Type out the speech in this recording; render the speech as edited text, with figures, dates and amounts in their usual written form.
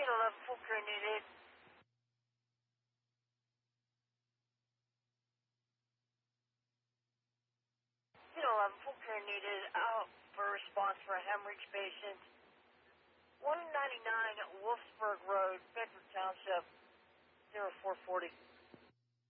1011 full care needed. 1011 full care needed. Out for response for a hemorrhage patient. 199 Wolfsburg Road, Bedford Township, 0440.